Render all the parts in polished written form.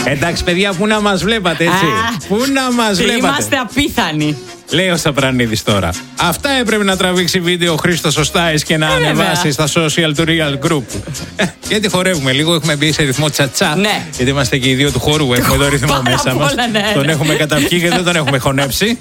Εντάξει, παιδιά, πού να μας βλέπατε, έτσι. Πού να μας βλέπατε. Είμαστε απίθανοι. Λέει ο Σαπρανίδης τώρα. Αυτά έπρεπε να τραβήξει βίντεο ο Χρήστος ο Στάις και να ανεβάσει στα social του Real Group. Γιατί χορεύουμε λίγο, έχουμε μπει σε ρυθμό τσατσά. Ναι. Γιατί είμαστε και οι δύο του χορού, έχουμε το ρυθμό μέσα μας. Ναι. Τον έχουμε καταπιεί και δεν τον έχουμε χωνέψει.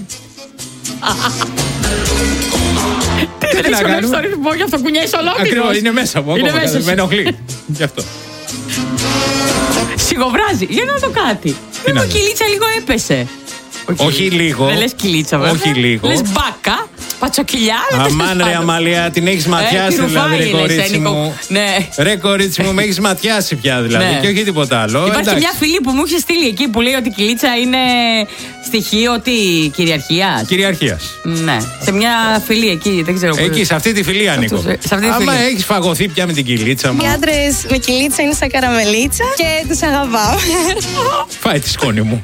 Δεν έχει χωνέψει το ρυθμό, γι' αυτό κουνιέσαι ολόκληρος. Ακριβώς, είναι μέσα μου, ακόμα με ενοχλεί. Γι' αυτό. Σιγοβράζει, για να δω κάτι. Η κυλίτσα λίγο έπεσε. Όχι λίγο. Δεν λες κυλίτσα, βέβαια. Όχι λίγο. Λες μπάκα, πατσοκυλιά. Αμάν ρε Αμαλία, την έχεις ματιάσει δηλαδή, ρε κορίτσι μου. Ναι. Ρε κορίτσι μου, με έχεις ματιάσει πια δηλαδή. Ναι. Και όχι τίποτα άλλο. Υπάρχει εντάξει. μια φίλη που μου είχε στείλει εκεί που λέει ότι η κυλίτσα είναι στοιχείο κυριαρχίας. Κυριαρχίας. Ναι. Σε μια φιλή εκεί, δεν ξέρω. Εκεί, σε αυτή τη φιλή ανήκω. Άμα έχεις φαγωθεί πια με την κυλίτσα μου. Οι άντρες με κυλίτσα είναι σαν καραμελίτσα και τους αγαπάω. Φάει τη σκόνη μου.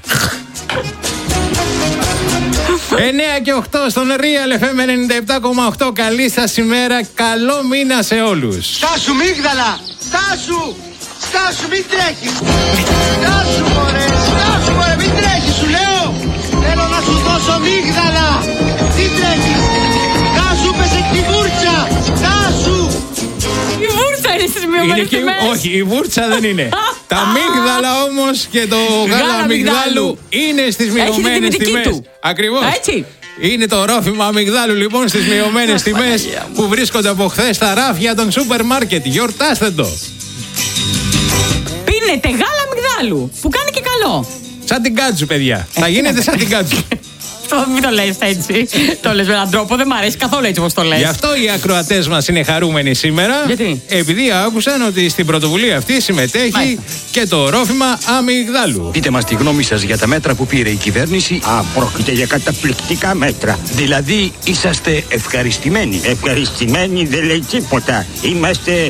9 και 8 στον Real FM 97,8. Καλή σας ημέρα, καλό μήνα σε όλους. Στάσου μίγδαλα, στάσου μην τρέχεις. Στάσου μωρέ, μην τρέχεις σου λέω. Θέλω να σου δώσω μίγδαλα. Τι τρέχεις, στάσου πέσε τη βούρτσα, στάσου. Η βούρτσα είναι στις μειωμένες τιμές. Όχι, η βούρτσα δεν είναι. Τα μίγδαλα όμως και το γάλα αμυγδάλου είναι στις μειωμένες τιμές. Ακριβώς. Έτσι. Είναι το ρόφημα αμυγδάλου λοιπόν στις μειωμένες τιμές που βρίσκονται από χθες στα ράφια των σούπερ μάρκετ. Γιορτάστε το. Πίνετε γάλα αμυγδάλου που κάνει και καλό. Σαν την κάτσου, παιδιά. Θα γίνετε σαν την κάτσου. Μην το λες έτσι. Το λες με έναν τρόπο, δεν μ' αρέσει καθόλου έτσι όπως το λες. Γι' αυτό οι ακροατές μας είναι χαρούμενοι σήμερα. Γιατί? Επειδή άκουσαν ότι στην πρωτοβουλία αυτή συμμετέχει και το ρόφημα αμυγδάλου. Πείτε μας τη γνώμη σας για τα μέτρα που πήρε η κυβέρνηση. Πρόκειται για καταπληκτικά μέτρα. Δηλαδή είσαστε ευχαριστημένοι. Ευχαριστημένοι δεν λέει τίποτα. Είμαστε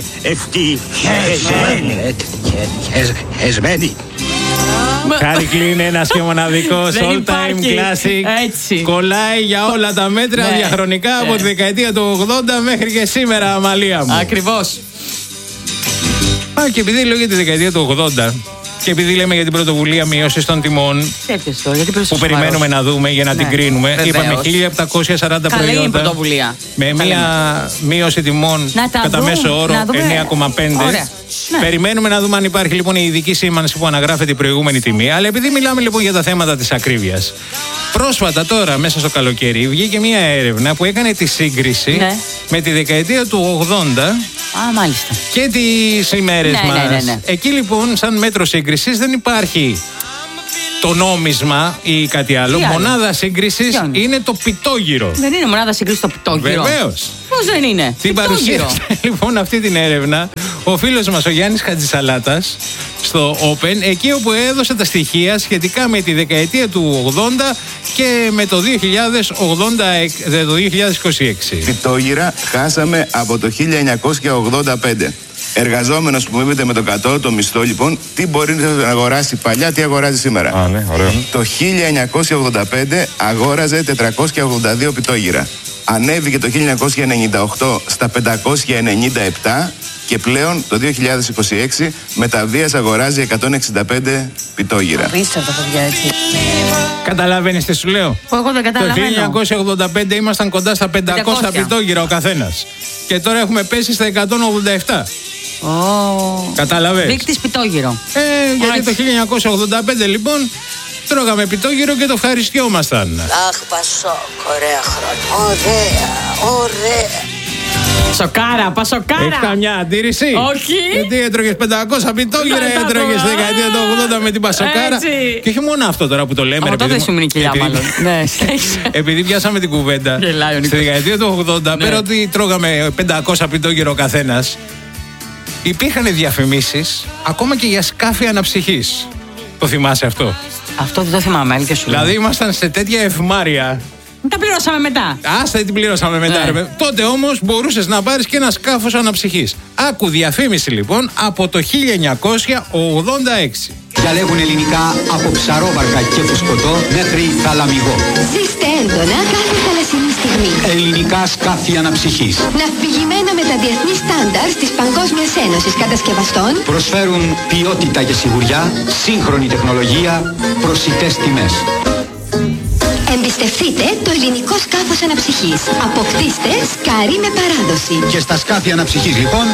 ευτυχισμένοι. Χάρικλι είναι ένας και μοναδικός all time classic. Έτσι. Κολλάει για όλα τα μέτρα διαχρονικά από τη δεκαετία του 80 μέχρι και σήμερα, Αμαλία μου. Ακριβώς. Και επειδή λέω για τη δεκαετία του 80 και επειδή λέμε για την πρωτοβουλία μείωσης των τιμών που περιμένουμε να δούμε για να την κρίνουμε, είπαμε 1.740 προϊόντα με μια μείωση τιμών κατά μέσο όρο 9,5. Περιμένουμε να δούμε αν υπάρχει λοιπόν η ειδική σήμανση που αναγράφεται η προηγούμενη τιμή. Αλλά επειδή μιλάμε λοιπόν για τα θέματα της ακρίβειας, πρόσφατα τώρα μέσα στο καλοκαίρι βγήκε μια έρευνα που έκανε τη σύγκριση με τη δεκαετία του 80 μάλιστα. και τις ημέρες μας. Εκεί λοιπόν σαν μέτρο σύγκρισης δεν υπάρχει το νόμισμα ή κάτι άλλο. Μονάδα σύγκρισης είναι το πιτόγυρο. Δεν είναι μονάδα σύγκρισης το πιτόγυρο. Βεβαίως. Πώς δεν είναι. Την παρουσίασε λοιπόν αυτή την έρευνα ο φίλος μας ο Γιάννης Χατζησαλάτας στο Open, εκεί όπου έδωσε τα στοιχεία σχετικά με τη δεκαετία του 80 και με το 2026. Πιτόγυρα χάσαμε από το 1985. Εργαζόμενος που μείνεται με το κατώτατο μισθό, λοιπόν, τι μπορεί να αγοράσει παλιά, τι αγοράζει σήμερα. Ναι, ωραίο. Το 1985 αγόραζε 482 πιτόγυρα. Ανέβηκε το 1998 στα 597 και πλέον το 2026 με τα βίας αγοράζει 165 πιτόγυρα. Απίστευτο, παιδιά, έτσι. Καταλαβαίνεις τι σου λέω. Εγώ δεν καταλαβαίνω. Το 1985 ήμασταν κοντά στα 500 πιτόγυρα ο καθένας. Και τώρα έχουμε πέσει στα 187. Καταλαβαίνεις. Δείκτης πιτόγυρο. Γιατί το 1985 λοιπόν τρώγαμε πιτόγυρο και το ευχαριστιόμασταν. Αχ, Πασόκ, ωραία χρόνια. Ωραία. Πασοκάρα. Έχεις καμιά αντίρρηση? Όχι. Γιατί έτρωγες 500 πιτόγυρα, έτρωγες στη δεκαετία του 80 με την Πασοκάρα. Και όχι μόνο αυτό τώρα που το λέμε. Από τότε σου μείνει κοιλιά μάλλον. Επειδή πιάσαμε την κουβέντα στη δεκαετία του 80, πέρα ότι τρώγαμε 500 πιτόγυρο ο καθένας, υπήρχαν διαφημίσεις ακόμα και για σκάφη αναψυχής. Το θυμάσαι αυτό? Αυτό δεν το θυμάμαι, αλήθεια σου. Δηλαδή ήμασταν σε τέτοια ευμάρεια. Τα πληρώσαμε μετά. Άστα, την πληρώσαμε μετά. Τότε όμως μπορούσες να πάρεις και ένα σκάφος αναψυχής. Άκου διαφήμιση λοιπόν από το 1986. Διαλέγουν ελληνικά από ψαρόβαρκα και φουσκωτό μέχρι θαλαμιγό. Ζήστε έντονα κάθε θαλασσινή στιγμή. Ελληνικά σκάφη αναψυχής. Ναυπηγημένα σύμφωνα με τα διεθνή στάνταρ της Παγκόσμιας Ένωσης Κατασκευαστών. Προσφέρουν ποιότητα και σιγουριά, σύγχρονη τεχνολογία, προσιτές τιμές. Εμπιστευτείτε το ελληνικό σκάφος αναψυχής. Αποκτήστε σκάρι με παράδοση. Και στα σκάφη αναψυχής λοιπόν,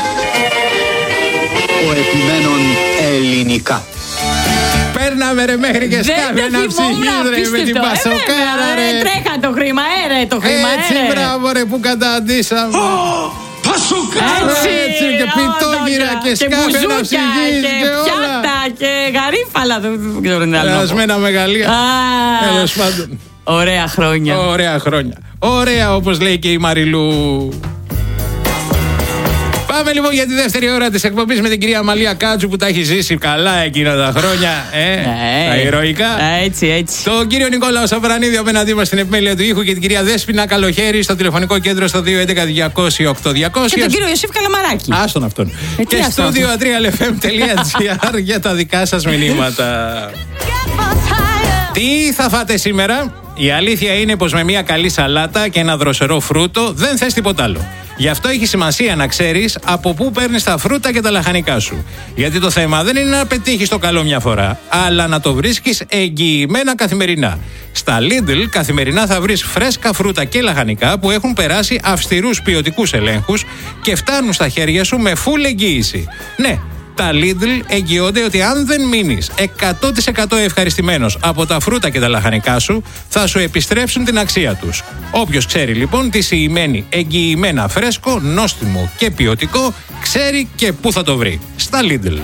ο επιμένων ελληνικά. Παίρναμε ρε μέχρι και σκάφη αναψυχής ρε με την πασοκάρα ρε. Τρέχα το χρήμα, το χρήμα, έτσι μπράβο ρε που καταντήσαμε. Πασοκάρα! Έτσι και πιτόγυρα και σκάφη αναψυχής και όλα. Πιάτα και γαρίφαλα. Δεν ξέρω τι άλλο. Περασμένα μεγαλεία. Τέλος πάντων. Ωραία χρόνια. Ωραία χρόνια. Ωραία όπως λέει και η Μαριλού. Πάμε λοιπόν για τη δεύτερη ώρα της εκπομπής με την κυρία Αμαλία Κάτσου που τα έχει ζήσει καλά εκείνα τα χρόνια. Τα ηρωικά. Έτσι. Τον κύριο Νικόλαο Σαβρανίδη απέναντί μας στην επιμέλεια του ήχου και την κυρία Δέσποινα Καλοχέρη στο τηλεφωνικό κέντρο στο 211-200-8200. Και τον κύριο Ιωσήφ Καλαμαράκη. Άστον αυτόν. Και στο 223lfm.gr για τα δικά σας μηνύματα. Τι θα φάτε σήμερα? Η αλήθεια είναι πως με μια καλή σαλάτα και ένα δροσερό φρούτο δεν θες τίποτα άλλο. Γι' αυτό έχει σημασία να ξέρεις από πού παίρνεις τα φρούτα και τα λαχανικά σου. Γιατί το θέμα δεν είναι να πετύχεις το καλό μια φορά, αλλά να το βρίσκεις εγγυημένα καθημερινά. Στα Lidl καθημερινά θα βρεις φρέσκα φρούτα και λαχανικά που έχουν περάσει αυστηρούς ποιοτικούς ελέγχους και φτάνουν στα χέρια σου με full εγγύηση. Ναι. Τα Lidl εγγυώνται ότι αν δεν μείνεις 100% ευχαριστημένος από τα φρούτα και τα λαχανικά σου, θα σου επιστρέψουν την αξία τους. Όποιος ξέρει λοιπόν τι σημαίνει εγγυημένα φρέσκο, νόστιμο και ποιοτικό, ξέρει και πού θα το βρει. Στα Lidl.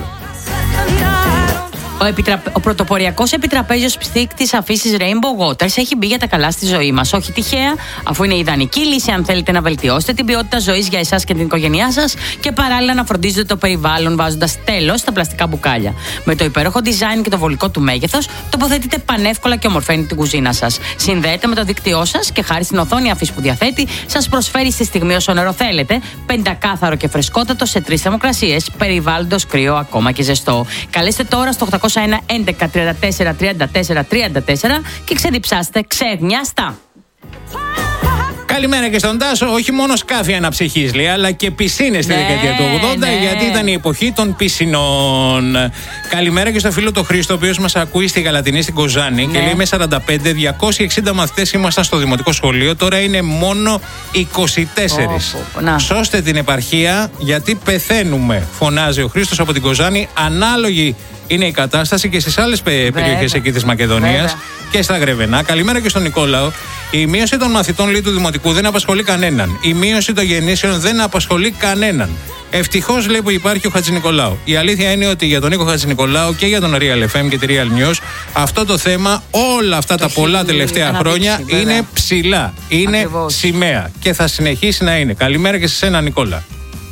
Ο πρωτοποριακός επιτραπέζιος ψύκτης αφήσης Rainbow Waters έχει μπει για τα καλά στη ζωή μας. Όχι τυχαία, αφού είναι ιδανική λύση αν θέλετε να βελτιώσετε την ποιότητα ζωής για εσάς και την οικογένειά σας και παράλληλα να φροντίζετε το περιβάλλον βάζοντας τέλος στα πλαστικά μπουκάλια. Με το υπέροχο design και το βολικό του μέγεθος, τοποθετείτε πανεύκολα και ομορφαίνει την κουζίνα σας. Συνδέεται με το δίκτυό σας και χάρη στην οθόνη αφής που διαθέτει, σας προσφέρει στη στιγμή όσο νερό θέλετε, πεντακάθαρο και φρεσκότατο σε 3 θερμοκρασίες, περιβάλλοντος κρύο ακόμα και ζεστό. Καλέστε τώρα στο 801 11 34 34 34 και ξεδιψάστε ξεγνιάστα. Καλημέρα και στον Τάσο. Όχι μόνο σκάφη αναψυχής λέει, αλλά και πισίνες στη δεκαετία του 80, γιατί ήταν η εποχή των πισινών. Καλημέρα και στο φίλο το Χρήστο, ο οποίος μας ακούει στη Γαλατινή στην Κοζάνη και λέει με 45-260 μαθητές ήμασταν στο δημοτικό σχολείο, τώρα είναι μόνο 24. Σώστε την επαρχία γιατί πεθαίνουμε, φωνάζει ο Χρήστος από την Κοζάνη. Ανάλογη είναι η κατάσταση και στις άλλες περιοχές εκεί της Μακεδονίας και στα Γρεβενά. Καλημέρα και στον Νικόλαο. Η μείωση των μαθητών λέει του Δημοτικού δεν απασχολεί κανέναν. Η μείωση των γεννήσεων δεν απασχολεί κανέναν. Ευτυχώς λέει που υπάρχει ο Χατζηνικολάου. Η αλήθεια είναι ότι για τον Νίκο Χατζηνικολάου και για τον Real FM και τη Real News αυτό το θέμα όλα αυτά τα πολλά τελευταία χρόνια είναι ψηλά. Είναι σημαία και θα συνεχίσει να είναι. Καλημέρα και σε σένα Νικόλα.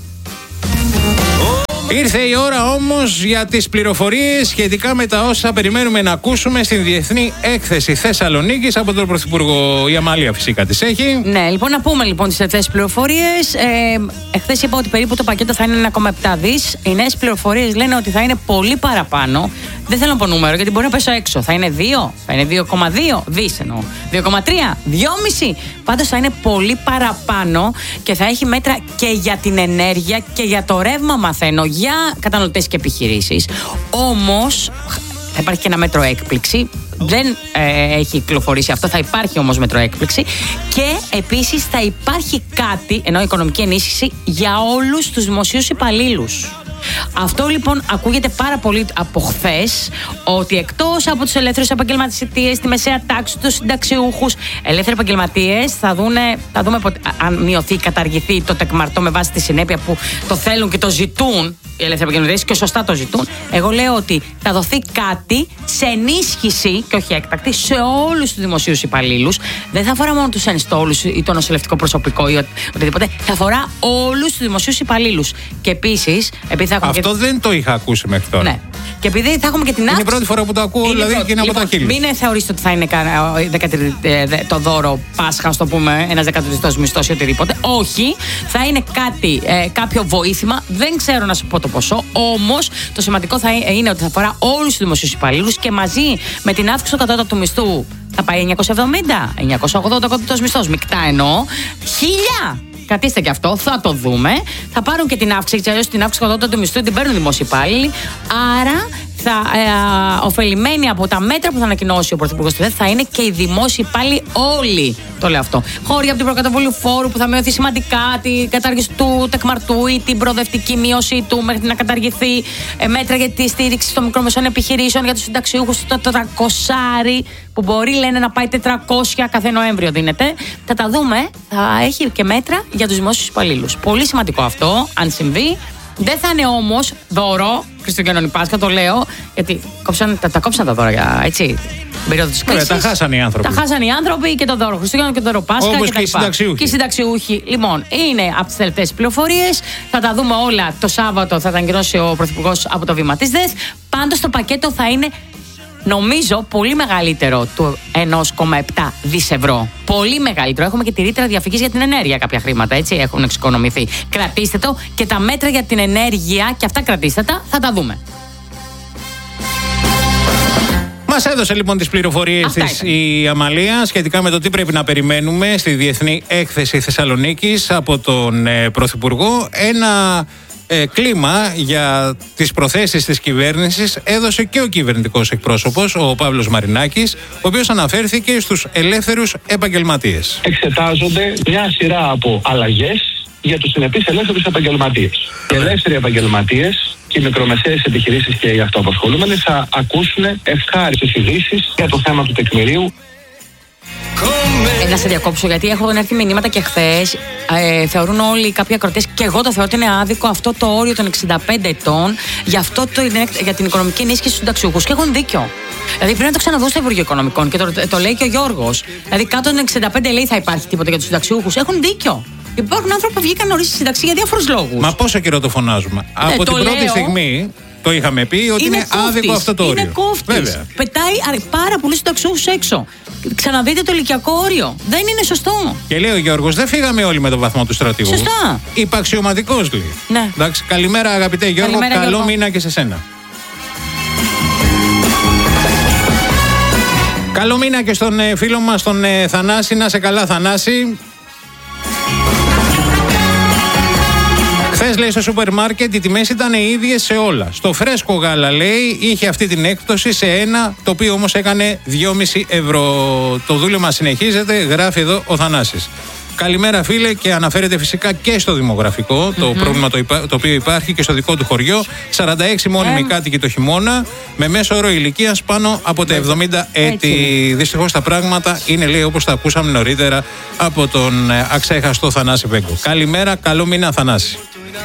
Ήρθε η ώρα όμως για τις πληροφορίες σχετικά με τα όσα περιμένουμε να ακούσουμε στην Διεθνή Έκθεση Θεσσαλονίκης από τον Πρωθυπουργό. Η Αμάλια φυσικά τις έχει. Ναι, λοιπόν, να πούμε λοιπόν τις τελευταίες πληροφορίες. Εχθές είπα ότι περίπου το πακέτο θα είναι 1,7 δις. Οι νέες πληροφορίες λένε ότι θα είναι πολύ παραπάνω. Δεν θέλω να πω νούμερο γιατί μπορεί να πέσω έξω. Θα είναι 2, θα είναι 2,2 δις εννοώ. 2,3, 2,5. Πάντως θα είναι πολύ παραπάνω και θα έχει μέτρα και για την ενέργεια και για το ρεύμα, μαθαίνω, για καταναλωτές και επιχειρήσεις. Όμως θα υπάρχει και ένα μέτρο έκπληξη. Δεν έχει κυκλοφορήσει αυτό, θα υπάρχει όμως μέτρο έκπληξη. Και επίσης θα υπάρχει κάτι, ενώ οικονομική ενίσχυση, για όλους τους δημοσίους υπαλλήλους. Αυτό λοιπόν ακούγεται πάρα πολύ από χθες, ότι εκτός από τους ελεύθερους επαγγελματίες, τη μεσαία τάξη, τους συνταξιούχους, ελεύθεροι επαγγελματίες θα δούμε αν μειωθεί ή καταργηθεί το τεκμαρτό με βάση τη συνέπεια που το θέλουν και το ζητούν οι ελεύθεροι επαγγελματίες και σωστά το ζητούν. Εγώ λέω ότι θα δοθεί κάτι σε ενίσχυση και όχι έκτακτη σε όλους τους δημοσίους υπαλλήλους. Δεν θα αφορά μόνο τους ενστόλους ή το νοσηλευτικό προσωπικό ή οτιδήποτε. Θα αφορά όλους τους δημοσίους υπαλλήλους. Και επίσης, επειδή θα έχουμε. Αυτό δεν το είχα ακούσει μέχρι τώρα. Ναι. Και επειδή θα έχουμε και την αύξηση. Είναι η πρώτη φορά που το ακούω, δηλαδή και είναι από τα χείλη. Μην θεωρήσετε ότι θα είναι το δώρο Πάσχα, το πούμε, ένας 13ος μισθός ή οτιδήποτε. Όχι, θα είναι κάτι, κάποιο βοήθημα. Δεν ξέρω να σου πω το ποσό. Όμως το σημαντικό θα είναι ότι θα αφορά όλους τους δημοσίους υπαλλήλους και μαζί με την αύξηση του κατώτατου μισθού θα πάει 970, 980 ο κατώτατος μισθός. Μεικτά εννοώ. 1.000 κρατήστε και αυτό, θα το δούμε. Θα πάρουν και την αύξηση, αλλιώς την αύξηση κατώτατου του μισθού την παίρνουν δημόσιοι υπάλληλοι. Άρα θα ωφελημένοι από τα μέτρα που θα ανακοινώσει ο Πρωθυπουργός θα είναι και οι δημόσιοι υπάλληλοι όλοι. Το λέω αυτό. Χώροι από την προκαταβολή φόρου που θα μειωθεί σημαντικά, την κατάργηση του τεκμαρτού ή την προοδευτική μείωση του μέχρι να καταργηθεί. Μέτρα για τη στήριξη των μικρομεσαίων επιχειρήσεων, για τους συνταξιούχους, το 400 που μπορεί λένε να πάει 400 κάθε Νοέμβριο δίνεται. Θα τα δούμε. Θα έχει και μέτρα για τους δημόσιους υπαλλήλους. Πολύ σημαντικό αυτό, αν συμβεί. Δεν θα είναι όμως δώρο Χριστουγέννων ή Πάσχα, το λέω, γιατί τα κόψαν τα δώρα για έτσι. Περίοδο της κρίσης. Τα χάσανε οι άνθρωποι. Τα χάσανε οι άνθρωποι και το δώρο Χριστουγέννων και το δώρο Πάσχα. Όπως και οι συνταξιούχοι. Και οι συνταξιούχοι. Λοιπόν, είναι από τις τελευταίες πληροφορίες. Θα τα δούμε όλα το Σάββατο, θα τα αγκυρώσει ο Πρωθυπουργός από το βήμα της ΔΕΘ. Πάντως το πακέτο θα είναι, νομίζω, πολύ μεγαλύτερο του 1,7 δις ευρώ. Πολύ μεγαλύτερο. Έχουμε και τη ρήτρα διαφυγής για την ενέργεια. Κάποια χρήματα έτσι έχουν εξοικονομηθεί. Κρατήστε το και τα μέτρα για την ενέργεια και αυτά κρατήστε τα. Θα τα δούμε. Μας έδωσε λοιπόν τις πληροφορίες της η Αμαλία σχετικά με το τι πρέπει να περιμένουμε στη Διεθνή Έκθεση Θεσσαλονίκης από τον Πρωθυπουργό. Ένα κλίμα για τις προθέσεις της κυβέρνησης έδωσε και ο κυβερνητικός εκπρόσωπος, ο Παύλος Μαρινάκης, ο οποίος αναφέρθηκε στους ελεύθερους επαγγελματίες. Εξετάζονται μια σειρά από αλλαγές για τους συνεπείς ελεύθερους επαγγελματίες. Οι ελεύθεροι επαγγελματίες και οι μικρομεσαίες επιχειρήσεις και οι αυτοαπασχολούμενοι θα ακούσουν ευχάριστες ειδήσεις για το θέμα του τεκμηρίου. Να σε διακόψω, γιατί έχουν έρθει μηνύματα και χθες. Θεωρούν όλοι κάποιοι ακροτές, και εγώ το θεωρώ ότι είναι άδικο αυτό το όριο των 65 ετών για την οικονομική ενίσχυση στους συνταξιούχους. Και έχουν δίκιο. Δηλαδή πρέπει να το ξαναδούν στο Υπουργείο Οικονομικών και το λέει και ο Γιώργος. Δηλαδή κάτω των 65 λέει θα υπάρχει τίποτα για τους συνταξιούχους. Έχουν δίκιο. Υπάρχουν άνθρωποι που βγήκαν νωρίς στη σύνταξη για διάφορους λόγους. Μα πόσο καιρό το φωνάζουμε? Από την πρώτη στιγμή το είχαμε πει ότι είναι άδικο αυτό το όριο. Είναι κόφτης. Πετάει πάρα πολλούς συνταξιούχους έξω. Ξαναδείτε το ηλικιακό όριο. Δεν είναι σωστό. Και λέει ο Γιώργος, δεν φύγαμε όλοι με τον βαθμό του στρατηγού. Σωστά. Υπαξιωματικός λέει. Ναι. Εντάξει, καλημέρα αγαπητέ Γιώργο, καλημέρα, καλό Γιώργο. μήνα και σε σένα. Καλό μήνα και στον φίλο μας τον Θανάση. Να σε καλά, Θανάση. Χθες, λέει, στο σούπερ μάρκετ οι τιμές ήταν οι ίδιες σε όλα. Στο φρέσκο γάλα, λέει, είχε αυτή την έκπτωση σε ένα, το οποίο όμως έκανε 2,5 ευρώ. Το δούλευμα συνεχίζεται, γράφει εδώ ο Θανάσης. Καλημέρα, φίλε, και αναφέρεται φυσικά και στο δημογραφικό το πρόβλημα το οποίο υπάρχει και στο δικό του χωριό. 46 μόνιμοι κάτοικοι το χειμώνα, με μέσο όρο ηλικίας πάνω από τα 70 έτη. Δυστυχώς τα πράγματα είναι, λέει, όπως τα ακούσαμε νωρίτερα από τον αξέχαστο Θανάση Μπέγκο. Καλημέρα, καλό μήνα, Θανάση.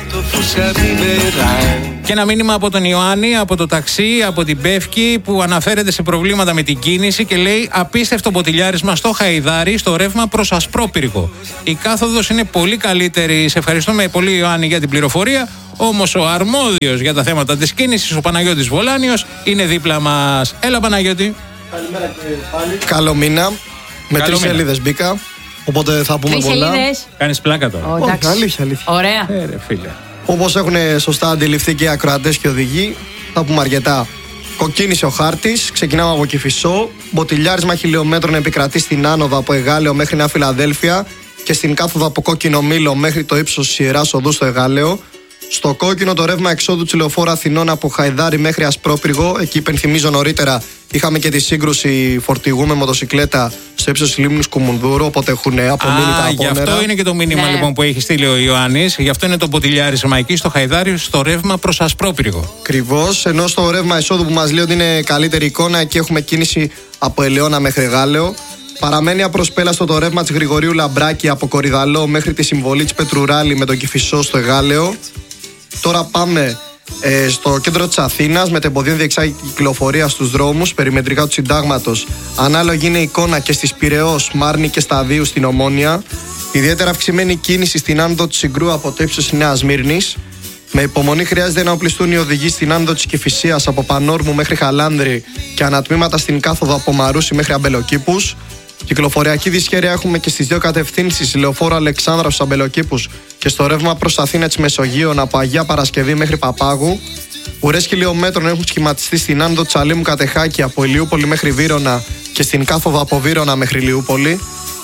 Και ένα μήνυμα από τον Ιωάννη, από το ταξί, από την Πεύκη, που αναφέρεται σε προβλήματα με την κίνηση και λέει: απίστευτο μποτιλιάρισμα στο Χαϊδάρι, στο ρεύμα προς Ασπρόπυργο. Η κάθοδος είναι πολύ καλύτερη. Σε ευχαριστούμε πολύ, Ιωάννη, για την πληροφορία. Όμως ο αρμόδιος για τα θέματα της κίνησης, ο Παναγιώτης Βολάνιος, είναι δίπλα μας. Έλα, Παναγιώτη. Καλημέρα και πάλι. Καλό μήνα. Με 3 σελίδες μπήκα. Οπότε θα πούμε πολλά. Κάνεις πλάκα τώρα. Αλήθεια. Ωραία. Φίλε. Όπως έχουν σωστά αντιληφθεί και οι ακροατές και οι οδηγοί, θα πούμε αρκετά. Κοκκίνησε ο χάρτης, ξεκινάμε από Κηφισό. Μποτιλιάρισμα χιλιόμετρων επικρατεί στην άνοδο από Εγάλεο μέχρι Νέα Φιλαδέλφια και στην κάθοδο από Κόκκινο Μήλο μέχρι το ύψος της Ιεράς Οδού στο Εγάλεο. Στο κόκκινο το ρεύμα εξόδου της λεωφόρου Αθηνών από Χαϊδάρι μέχρι Ασπρόπυργο. Εκεί, υπενθυμίζω νωρίτερα, είχαμε και τη σύγκρουση φορτηγού με μοτοσικλέτα στο ύψος της λίμνης Κουμουνδούρου. Οπότε έχουν απομείνει τα απόνερα. Γι' αυτό είναι και το μήνυμα λοιπόν που έχει στείλει ο Ιωάννης. Γι' αυτό είναι το μποτιλιάρισμα εκεί στο Χαϊδάρι, στο ρεύμα προς Ασπρόπυργο. Ακριβώς. Ενώ στο ρεύμα εισόδου που μας λέει ότι είναι καλύτερη εικόνα, εκεί έχουμε κίνηση από Ελαιώνα μέχρι Γάλεο. Παραμένει απροσπέλαστο το ρεύμα της Γρηγορίου Λαμπράκη από Κορυδαλό μέχρι τη συμβολή της Πετρουράλη με τον Κηφισό στο Εγάλεο. Τώρα πάμε στο κέντρο της Αθήνας με τεμποδίων διεξάγει κυκλοφορία στους δρόμους περιμετρικά του Συντάγματος. Ανάλογη είναι η εικόνα και στις Πειραιώς, Μάρνη και Σταδίου στην Ομόνια. Ιδιαίτερα αυξημένη κίνηση στην άνοδο της Συγκρού από το ύψος της Νέας Σμύρνης. Με υπομονή χρειάζεται να οπλιστούν οι οδηγοί στην άνοδο της Κηφισίας από Πανόρμου μέχρι Χαλάνδρη και ανατμήματα στην κάθοδο από Μαρούσι μέχρι Αμπελοκήπους. Κυκλοφοριακή δυσχέρεια έχουμε και στις δύο κατευθύνσεις, λεωφόρο Αλεξάνδρα στους Αμπελοκήπους και στο ρεύμα προς Αθήνα της Μεσογείων από Αγία Παρασκευή μέχρι Παπάγου. Ουρές χιλιόμετρων έχουν σχηματιστεί στην άνοδο της Αλήμου Κατεχάκη από Ηλιούπολη μέχρι Βύρωνα και στην κάθοδο από Βύρωνα μέχρι Ηλιούπολη.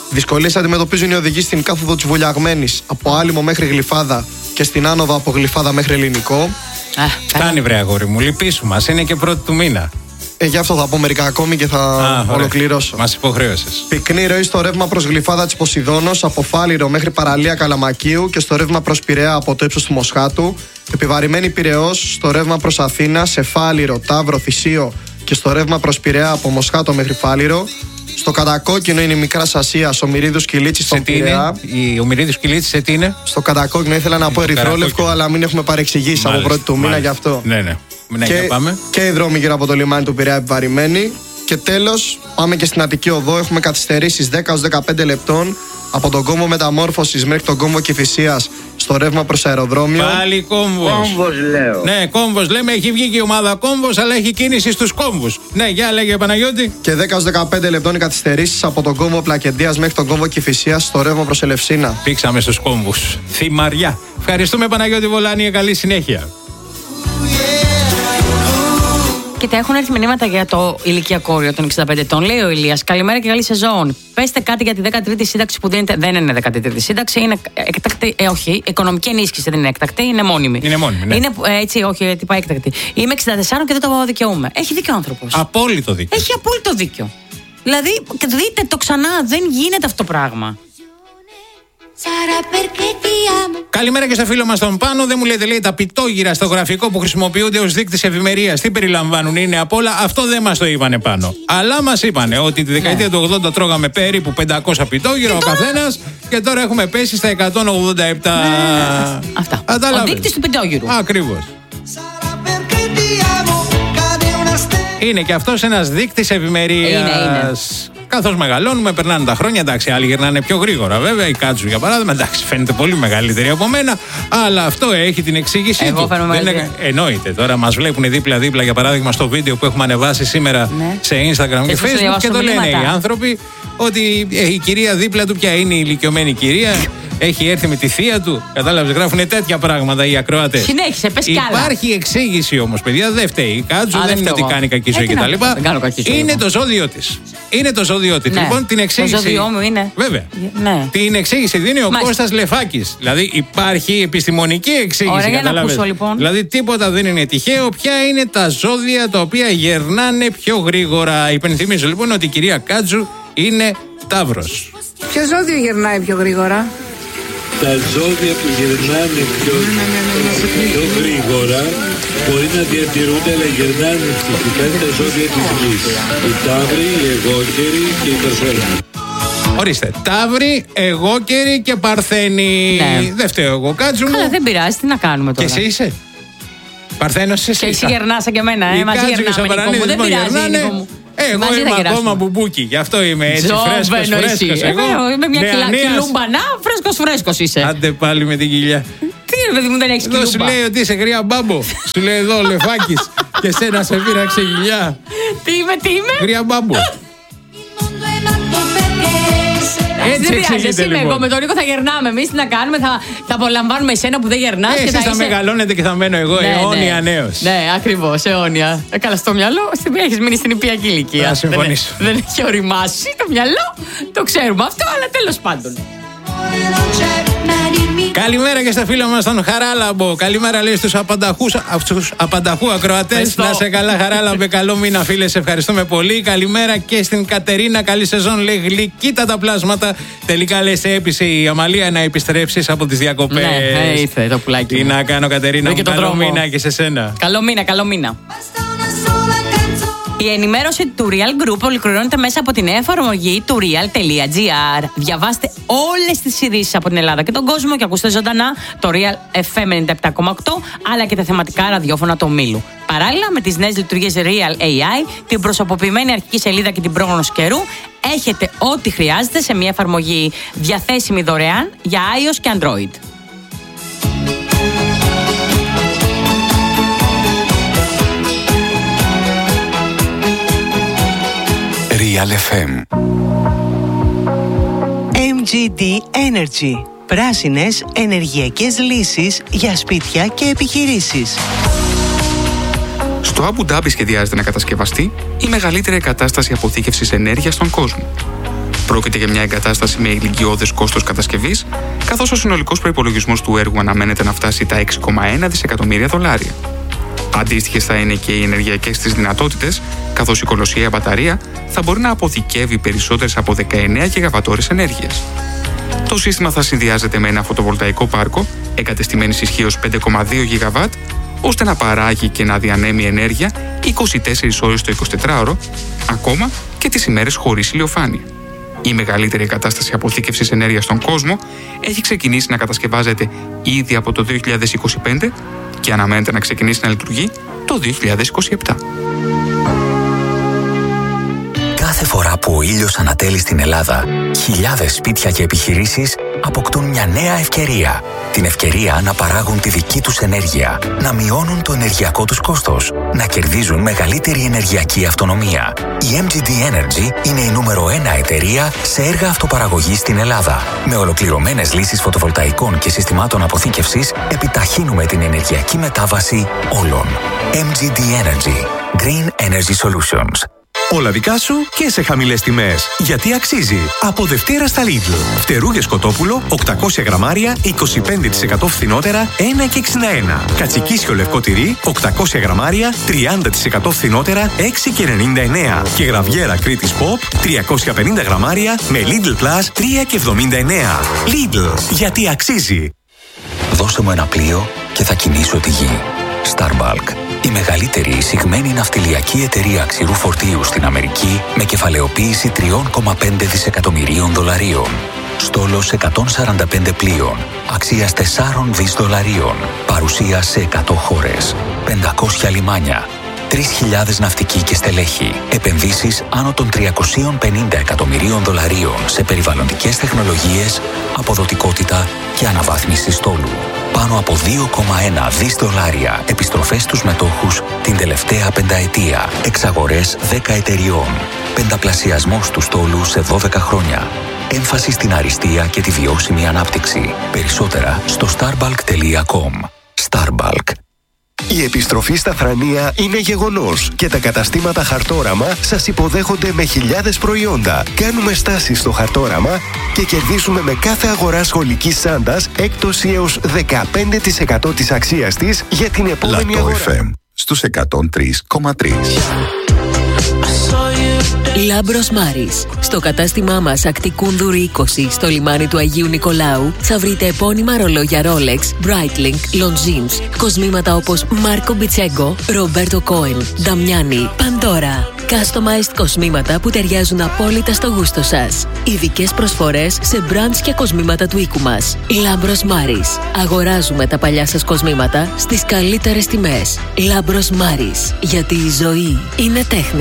Δυσκολίες αντιμετωπίζουν οι οδηγοί στην κάθοδο της Βουλιαγμένης από Άλυμο μέχρι Γλυφάδα και στην άνοδο από Γλυφάδα μέχρι Ελληνικό. Φτάνει, βρε αγόρι μου, λυπήσου μας, είναι και πρώτη του μήνα. Γι' αυτό θα πω μερικά ακόμη και θα ολοκληρώσω. Μας υποχρέωσες. Πυκνή ροή στο ρεύμα προς Γλυφάδα της Ποσειδώνος, από Φάληρο μέχρι παραλία Καλαμακίου και στο ρεύμα προς Πειραιά από το ύψος του Μοσχάτου. Επιβαρημένη Πειραιώς στο ρεύμα προς Αθήνα, σε Φάληρο, Ταύρο, Θησίο και στο ρεύμα προς Πειραιά από Μοσχάτο μέχρι Φάληρο. Στο κατακόκκινο είναι η Μικράς Ασίας, ο Μυρίδους Κιλίτσης στον Πειραιά. Ο Μυρίδους Κιλίτσης σε τι είναι? Στο κατακόκκινο ήθελα να πω ερυθρόλευκο, αλλά μην έχουμε παρεξηγήσει από πρώτη του μήνα γι' αυτό. Ναι. Και οι δρόμοι γύρω από το λιμάνι του Πειραιά επιβαρημένοι. Και τέλος, πάμε και στην Αττική Οδό. Έχουμε καθυστερήσεις 10-15 λεπτών από τον κόμβο Μεταμόρφωσης μέχρι τον κόμβο Κηφισίας στο ρεύμα προς αεροδρόμιο. Πάλι κόμβος. Κόμβος λέω. Ναι, κόμβος λέμε, έχει βγει και η ομάδα κόμβος, αλλά έχει κίνηση στους κόμβους. Ναι, για λέγε Παναγιώτη. Και 10-15 λεπτών οι καθυστερήσεις από τον κόμβο Πλακεντίας μέχρι τον κόμβο Κηφισίας στο ρεύμα προς Ελευσίνα. Πήξαμε στους κόμβους. Θυμαριά. Ευχαριστούμε Παναγιώτη Βολάνη, καλή συνέχεια. Κοίτα, έχουν έρθει μηνύματα για το ηλικιακό όριο των 65 ετών. Λέει ο Ηλίας, καλημέρα και καλή σεζόν. Πέστε κάτι για τη 13η σύνταξη που δίνεται. Δεν είναι 13η σύνταξη, είναι έκτακτη. Όχι, οικονομική ενίσχυση δεν είναι έκτακτη, είναι μόνιμη. Είναι μόνιμη, ναι. Είναι έτσι, όχι, τυπά έκτακτη. Είμαι 64 και δεν το δικαιούμαι. Έχει δίκιο ο άνθρωπος. Απόλυτο δίκιο. Έχει απόλυτο δίκιο. Δηλαδή, δείτε το ξανά, δεν γίνεται αυτό το πράγμα. Καλημέρα και στο φίλο μας τον Πάνο. Δεν μου λέτε, λέει, τα πιτόγυρα στο γραφικό που χρησιμοποιούνται ως δείκτης ευημερίας. Τι περιλαμβάνουν, είναι απ' όλα. Αυτό δεν μας το είπανε πάνω. Αλλά μας είπανε ότι τη δεκαετία του 80 τρώγαμε περίπου 500 πιτόγυρα ο καθένας και τώρα έχουμε πέσει στα 187. Αυτά. Ο δείκτης του πιτόγυρου. Ακριβώς. Είναι και αυτός ένας δείκτης ευημερίας. Είναι. Καθώς μεγαλώνουμε, περνάνε τα χρόνια. Εντάξει, άλλοι γυρνάνε πιο γρήγορα, βέβαια. Η Κάτσου, για παράδειγμα, εντάξει, φαίνεται πολύ μεγαλύτερη από μένα. Αλλά αυτό έχει την εξήγησή του. Εννοείται. Τώρα μας βλέπουν δίπλα-δίπλα, για παράδειγμα, στο βίντεο που έχουμε ανεβάσει σήμερα σε Instagram και Facebook. Και το λένε οι άνθρωποι ότι η κυρία δίπλα του, πια είναι η ηλικιωμένη κυρία. Έχει έρθει με τη θεία του. Κατάλαβες, γράφουν τέτοια πράγματα οι ακροατές. Συνέχισε, πες κι άλλα. Υπάρχει εξήγηση όμως, παιδιά, δεν φταίει. Η Κάτσου δεν είναι ότι κάνει κακή ζωή κτλ. Είναι το ζώδιο της. Είναι το ζώδιο της. Ναι. Λοιπόν, την εξήγηση. Το ζώδιό μου είναι. Βέβαια. Ναι. Την εξήγηση δίνει ο Κώστας Λεφάκης. Δηλαδή υπάρχει επιστημονική εξήγηση. Ωραία, για να ακούσω, λοιπόν. Δηλαδή τίποτα δεν είναι τυχαίο. Ποια είναι τα ζώδια τα οποία γερνάνε πιο γρήγορα. Υπενθυμίζω λοιπόν ότι η κυρία Κάτσου είναι Ταύρος. Ποιο ζώδιο γερνάει πιο γρήγορα? Τα ζώδια που γερνάνε πιο γρήγορα μπορεί να διατηρούνται, αλλά γερνάνε φυσικά τα ζώδια της γης. Οι Ταύροι, οι Εγώκεροι και οι Παρθένοι. Ορίστε, Ταύροι, Εγώκεροι και Παρθένοι. Ναι. Δεν φταίω εγώ, Κάτσου μου. Αλλά δεν πειράζει, τι να κάνουμε τώρα. Και εσύ είσαι Παρθένος, εσύ. Και εσύ γερνάς και εμένα, μαζί γερνάμε, Νίκο μου. Δεν πειράζει, Νίκο μου. Εγώ είμαι ακόμα μπουμπούκι, γι' αυτό είμαι έτσι φρέσκος. Εγώ είμαι μια κιλούμπανα, φρέσκος είσαι. Άντε πάλι με την κοιλιά. Τι είναι, παιδί μου, δεν έχεις κιλούμπα. Εδώ σου λέει ότι είσαι γρία μπάμπο. Σου λέει εδώ ο Λεφάκης και σένα σε πήραξε κοιλιά. Τι είμαι. Γρία μπάμπο. Έτσι εξηγείται, λοιπόν. Εγώ με τον Νίκο θα γερνάμε. Εμείς τι να κάνουμε, θα απολαμβάνουμε εσένα που δεν γερνάς. Εσείς θα μεγαλώνετε και θα μένω εγώ αιώνια νέος. Ναι, ακριβώς, αιώνια. Καλά, στο μυαλό, έχεις μείνει στην υπηακή ηλικία. Να συμφωνήσω. Δεν έχει οριμάσει το μυαλό, το ξέρουμε αυτό, αλλά τέλος πάντων. Καλημέρα και στα φίλα μας τον Χαράλαμπο. Καλημέρα, λέει, στους απανταχού ακροατές. Να σε καλά, Χαράλαμπε. Καλό μήνα, φίλε. Σε ευχαριστούμε πολύ. Καλημέρα και στην Κατερίνα. Καλή σεζόν, λέει. Γλυκύτα τα πλάσματα. Τελικά, λέει, σε έπεισε η Αμαλία να επιστρέψεις από τις διακοπές. Ναι, ήρθε το πουλάκι. Τι να κάνω, Κατερίνα. Καλό μήνα και σε σένα. Καλό μήνα. Η ενημέρωση του Real Group ολοκληρώνεται μέσα από την νέα εφαρμογή του real.gr. Διαβάστε όλες τις ειδήσεις από την Ελλάδα και τον κόσμο και ακούστε ζωντανά το Real FM 97,8 αλλά και τα θεματικά ραδιόφωνα του ομίλου. Παράλληλα με τις νέες λειτουργίες Real AI, την προσωποποιημένη αρχική σελίδα και την πρόγνωση καιρού, έχετε ό,τι χρειάζεται σε μια εφαρμογή διαθέσιμη δωρεάν για iOS και Android. Real FM. MGD Energy. Πράσινες ενεργειακές λύσεις για σπίτια και επιχειρήσεις. Στο Αμπου Ντάμπι σχεδιάζεται να κατασκευαστεί η μεγαλύτερη εγκατάσταση αποθήκευσης ενέργειας στον κόσμο. Πρόκειται για μια εγκατάσταση με ηλικιώδες κόστος κατασκευής, καθώς ο συνολικός προϋπολογισμός του έργου αναμένεται να φτάσει τα $6,1 δισεκατομμύρια. Αντίστοιχες θα είναι και οι ενεργειακές της δυνατότητες, καθώς η κολοσσιαία μπαταρία θα μπορεί να αποθηκεύει περισσότερες από 19 γιγαβατόρες ενέργειας. Το σύστημα θα συνδυάζεται με ένα φωτοβολταϊκό πάρκο εγκατεστημένης ισχύως 5,2 γιγαβάτ, ώστε να παράγει και να διανέμει ενέργεια 24 ώρες το 24ωρο, ακόμα και τις ημέρες χωρίς ηλιοφάνεια. Η μεγαλύτερη εγκατάσταση αποθήκευσης ενέργειας στον κόσμο έχει ξεκινήσει να κατασκευάζεται ήδη από το 2025 και αναμένεται να ξεκινήσει να λειτουργεί το 2027. Κάθε φορά που ο ήλιος ανατέλει στην Ελλάδα, χιλιάδες σπίτια και επιχειρήσεις αποκτούν μια νέα ευκαιρία. Την ευκαιρία να παράγουν τη δική τους ενέργεια, να μειώνουν το ενεργειακό τους κόστος, να κερδίζουν μεγαλύτερη ενεργειακή αυτονομία. Η MGD Energy είναι η νούμερο 1 εταιρεία σε έργα αυτοπαραγωγής στην Ελλάδα. Με ολοκληρωμένες λύσεις φωτοβολταϊκών και συστημάτων αποθήκευσης, επιταχύνουμε την ενεργειακή μετάβαση όλων. MGD Energy. Green Energy Solutions. Όλα δικά σου και σε χαμηλές τιμές. Γιατί αξίζει. Από Δευτέρα στα Lidl. Φτερούγες κοτόπουλο 800 γραμμάρια 25% φθηνότερα 1,61. Κατσικίσιο λευκό τυρί 800 γραμμάρια 30% φθηνότερα 6,99. Και γραβιέρα Κρήτης Pop 350 γραμμάρια με Lidl Plus 3,79. Lidl. Γιατί αξίζει. Δώσε μου ένα πλοίο και θα κινήσω τη γη. Starbulk. Η μεγαλύτερη εισηγμένη ναυτιλιακή εταιρεία ξηρού φορτίου στην Αμερική με κεφαλαιοποίηση $3,5 δισεκατομμυρίων. Στόλος 145 πλοίων, αξίας $4 δις. Παρουσία σε 100 χώρες, 500 λιμάνια, 3.000 ναυτικοί και στελέχη. Επενδύσεις άνω των $350 εκατομμυρίων σε περιβαλλοντικές τεχνολογίες, αποδοτικότητα και αναβάθμιση στόλου. Πάνω από $2,1 δις επιστροφές στους μετόχους την τελευταία πενταετία. Εξαγορές 10 εταιριών. Πενταπλασιασμός του στόλου σε 12 χρόνια. Έμφαση στην αριστεία και τη βιώσιμη ανάπτυξη. Περισσότερα στο starbulk.com. Starbulk. Η επιστροφή στα Θρανία είναι γεγονός και τα καταστήματα Χαρτόραμα σας υποδέχονται με χιλιάδες προϊόντα. Κάνουμε στάσεις στο Χαρτόραμα και κερδίζουμε με κάθε αγορά σχολικής σάντας έκπτωση έως 15% της αξίας της για την επόμενη αγορά. FM στους 103,3. Λάμπρος Μάρις. Στο κατάστημά μας Ακτικούνδουρη 20 στο λιμάνι του Αγίου Νικολάου θα βρείτε επώνυμα ρολόγια Rolex, Breitling, Longines, κοσμήματα όπως Μάρκο Μπιτσέγκο, Ρομπέρτο Κόεν, Νταμιάνι, Παντόρα. Customized κοσμήματα που ταιριάζουν απόλυτα στο γούστο σας. Ειδικές προσφορές σε brands και κοσμήματα του οίκου μας. Λάμπρος Μάρις. Αγοράζουμε τα παλιά σας κοσμήματα στις καλύτερες τιμές. Λάμπρος Μάρις. Γιατί η ζωή είναι τέχνη.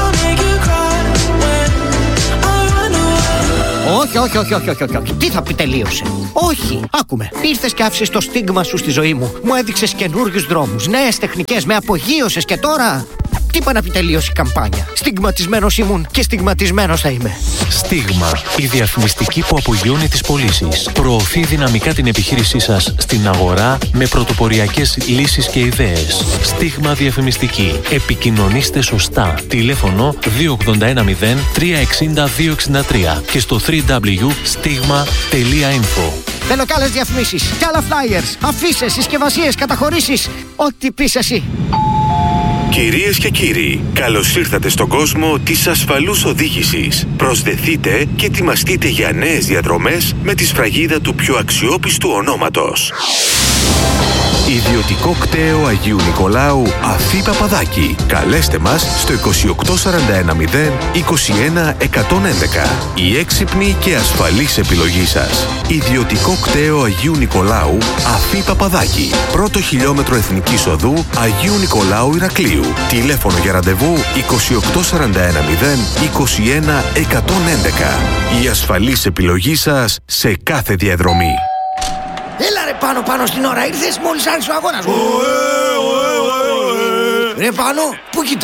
Όχι. Τι θα πει τελείωσε. Όχι. Άκουμε. Ήρθες και άφησες το στίγμα σου στη ζωή μου. Μου έδειξες καινούριους δρόμους, νέες τεχνικές, με απογείωσες και τώρα. Τι είπα να πει τελείωσε η καμπάνια. Στιγματισμένος ήμουν και στιγματισμένος θα είμαι. Στίγμα. Η διαφημιστική που απογειώνει τις πωλήσεις. Προωθεί δυναμικά την επιχείρησή σας στην αγορά με πρωτοποριακές λύσεις και ιδέες. Στίγμα διαφημιστική. Επικοινωνήστε σωστά. Τηλέφωνο 2810 360 263 και στο www.stigma.info. Θέλω κι άλλες διαφημίσεις, κι άλλα flyers, αφίσες, συσκευασίες, καταχωρήσεις. Ό,τι πεις εσύ. Κυρίες και κύριοι, καλώς ήρθατε στον κόσμο της ασφαλούς οδήγησης. Προσδεθείτε και ετοιμαστείτε για νέες διαδρομές με τη σφραγίδα του πιο αξιόπιστου ονόματος. Ιδιωτικό κτέο Αγίου Νικολάου Αφή Παπαδάκη. Καλέστε μας στο 28410 21 111. Η έξυπνη και ασφαλής επιλογή σας. Ιδιωτικό κτέο Αγίου Νικολάου Αφή Παπαδάκη. Πρώτο χιλιόμετρο Εθνικής Οδού Αγίου Νικολάου Ηρακλείου. Τηλέφωνο για ραντεβού 28410 21 111. Η ασφαλής επιλογή σας σε κάθε διαδρομή. Έλα ρε πάνω στην ώρα, ήρθες μόλις άρχισε ο αγώνας. Ρε πάνω, πού κοιτάς,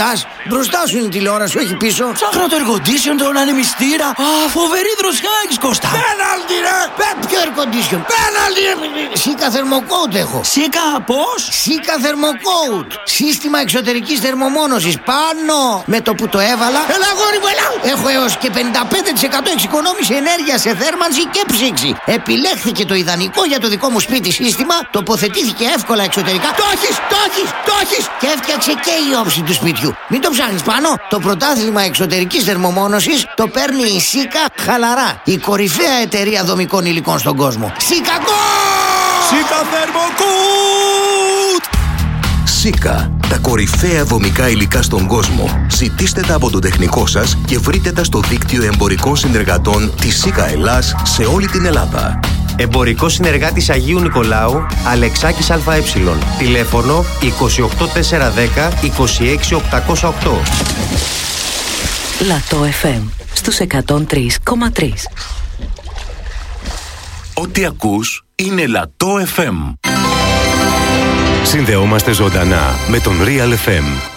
Μπροστά σου είναι η τηλεόραση, όχι πίσω. Ψάχνω το air condition, τον ανεμιστήρα. Α, φοβερή δροσιά έχεις, Κώστα. Πέναλτι, ρε! Ποιο air condition? Πέναλτι! Σίκα θερμοκόουτ έχω. Σίκα πώς? Σίκα θερμοκόουτ. Σύστημα εξωτερικής θερμομόνωσης. Πάνω! Με το που το έβαλα. Έλα, αγόρι μου, έλα! Έχω έως και 55% εξοικονόμηση ενέργεια σε θέρμανση και ψήξη. Επιλέχθηκε το ιδανικό για το δικό μου σπίτι σύστημα. Τοποθετήθηκε εύκολα εξωτερικά. Το έχεις! Και έφτιαξε και η όψη του σπιτιού. Μην το ψάχνεις πάνω. Το πρωτάθλημα εξωτερικής θερμομόνωσης το παίρνει η Σίκα χαλαρά. Η κορυφαία εταιρεία δομικών υλικών στον κόσμο. Σίκα Θερμοκούτ! Σίκα, τα κορυφαία δομικά υλικά στον κόσμο. Ζητήστε τα από τον τεχνικό σας και βρείτε τα στο δίκτυο εμπορικών συνεργατών της Σίκα Ελλάς σε όλη την Ελλάδα. Εμπορικός συνεργάτης Αγίου Νικολάου, Αλεξάκης ΑΕ. Τηλέφωνο 28410 26808. Λατό FM στους 103,3. Ό,τι ακούς είναι Λατό FM. Συνδεόμαστε ζωντανά με τον Real FM.